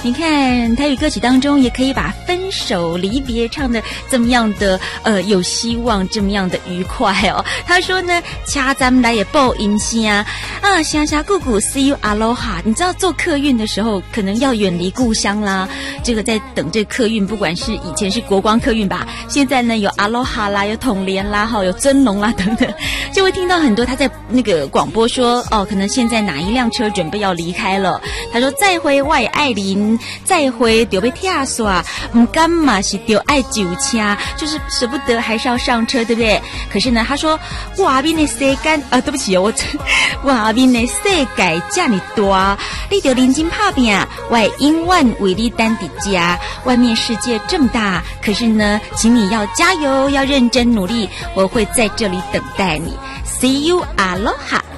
你看台语歌曲当中也可以把分手离别唱的这么样的有希望，这么样的愉快哦。他说呢，掐咱们来也报音声啊，乡下姑姑 see you aloha。你知道坐客运的时候可能要远离故乡啦，这个在等这客运，不管是以前是国光客运吧，现在呢有 aloha 啦，有统联啦，有尊龙啦等等，就会听到很多他在那个广播说可能现在哪一辆车准备要离开了。他说再会我的爱人，再会就被跳刷，不干嘛是就爱酒车，就是舍不得还是要上车，对不对？可是呢，他说哇边的世界对不起哇边的世界这么大，你就认真打拼，我永远为你等在家。外面世界这么大，可是呢，请你要加油，要认真努力，我会在这里等待你。See you aloha。